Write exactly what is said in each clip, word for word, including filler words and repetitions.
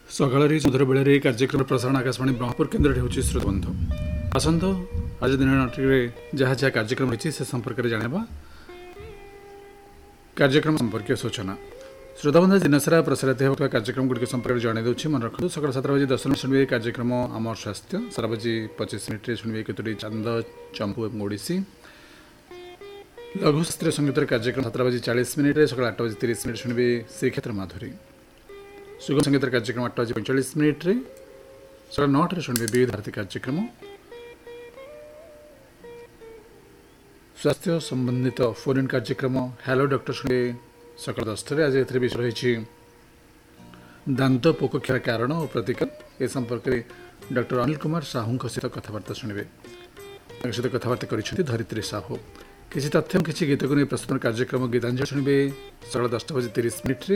सकाळ मधुर बेल कार्यक्रम प्रसारण आकाशवाणी ब्रह्मपुर केन्द्र होची श्रोतबंधु आसंत आज दिन जहाँ जहाँ कार्यक्रम रही से संपर्क में जाना कार्यक्रम संपर्क सूचना श्रोताबंधु दिनसारा प्रसारित होता कार्यक्रम गुड़िक संपर्क में जन दूसरी मन रखु सकाल सात बजे दस मिनट शुणे कार्यक्रम आम स्वास्थ्य सात बजे पचीस मिनिट्रे शुणे केतोटी चांद चंपू और ओडिसी लघु शास्त्रीय संगीत कार्यक्रम सात बजे चालीस मिनिट्रे सकाल आठ बजे तीस मिनिट शुणे श्रीक्षेत्र माधुरी सुगम संगीत कार्यक्रम आठ बजे पैंचाश मिनिट्रे सकाल नौटे शुणे विविध भारती कार्यक्रम स्वास्थ्य संबंधित फोन इन कार्यक्रम हेलो डॉक्टर शुणे सकाल दसटे आज ए विषय रही दांत पोक क्षय कारण और प्रतिकार ए संपर्क में डॉक्टर अनिल कुमार साहू सहित कथबार्ता शुणे सहित कथबार्ता कर धरित्री साहू किसी तथ्य किसी गीत को नहीं प्रस्तुत कार्यक्रम गीतांजलि शुणे सकाल दसटा बजे तीस मिनिट्रे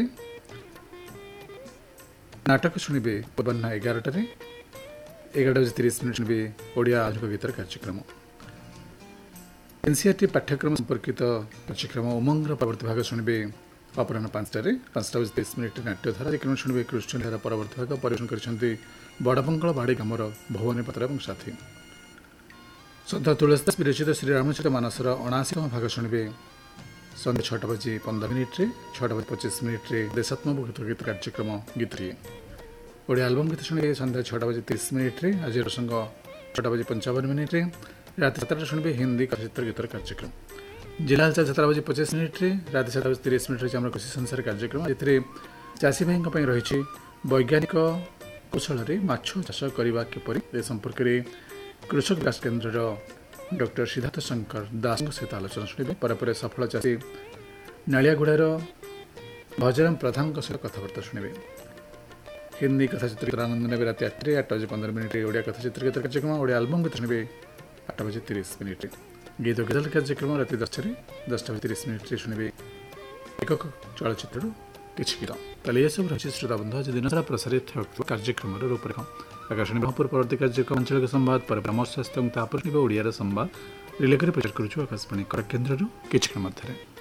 नाटक शुणे पूर्वाह एगारटे एगारटा बजे तीस मिनिट शुणे ओडिया आधुनिक गीतर कार्यक्रम एनसीईआरटी पाठ्यक्रम संपर्कित कार्यक्रम उमंग परवर्ती भाग शुणे अपराह पांचटे पांचटा बजे तीस मिनिट नाट्यधारा कार्यक्रम शुणे कृष्ण धारा परवर्ती भाग परिवेशन कर बड़पंकल बाड़ी ग्रामर भवानी पात्र और साथी सन्त तुलसीदास विरचित श्रीरामचरित मानसर अणाशीतम भाग शुणे सन्ध्या छटा बजे पंद्रह मिनिट्रे छटा बजे पचीस मिनिट्रे देशात्मक गीत कार्यक्रम गीतरी ओडिया आलबम गीत शुणे सन्ध्या छटा बजे तीस मिनिट्रे आज प्रसंग छटा बजे पंचावन मिनिट्रे रात सातटा शुणे हिंदी चलचित्र गीतर कार्यक्रम जिला हालचाल सात बजे पचास मिनिट्रे रात सात बजे तीस मिनिट आम कृषि संसार कार्यक्रम ए चाषी भाई रही वैज्ञानिक कौशल माछ चाष करने किपर ए संपर्क में कृषक विकास केन्द्र डॉक्टर सिद्धार्थ शंकर दास सहित आलोचना शुणे पर सफल चाषी नालियागुड़ार भजराम प्रधान सहित कथबार्ता शुणे हिंदी कथाचित्र आनंद ने रात आठ आठ बजे पंद्रह मिनिट ओडिया कथाचित्र गीत कार्यक्रम ओडिया आलबम गीत शुणे आठ बजे तीस मिनिट गीत गीत कार्यक्रम रात दसटे दसटा बजे तीस मिनिट शुणे एक चलचित्र किसी गीत ताले यह सब रही श्रोताबंधु आज दिन सारा प्रसारित कार्यक्रम रूपरेख आकाशवाणी ब्रह्मपुर परवर्ती कार्यक्रम आंचलिक संवाद पर ग्राम स्वास्थ्य और ओडिया संवाद रिले कर प्रचार करुछु आकाशवाणी केन्द्र किछि मध्य